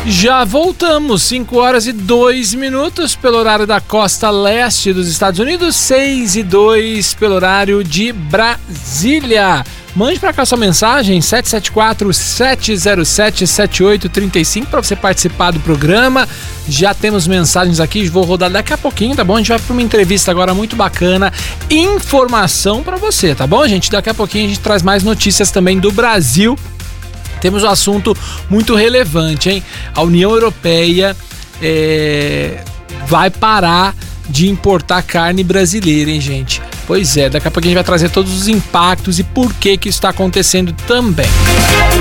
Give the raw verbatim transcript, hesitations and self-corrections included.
Já voltamos, cinco horas e dois minutos pelo horário da costa leste dos Estados Unidos, seis e dois pelo horário de Brasília. Mande para cá sua mensagem, sete sete quatro, sete zero sete, sete oito três cinco, para você participar do programa. Já temos mensagens aqui, vou rodar daqui a pouquinho, tá bom? A gente vai para uma entrevista agora muito bacana, informação para você, tá bom, gente? Daqui a pouquinho a gente traz mais notícias também do Brasil. Temos um assunto muito relevante, hein? A União Europeia é, vai parar de importar carne brasileira, hein, gente? Pois é, daqui a pouco a gente vai trazer todos os impactos e por que que isso está acontecendo também.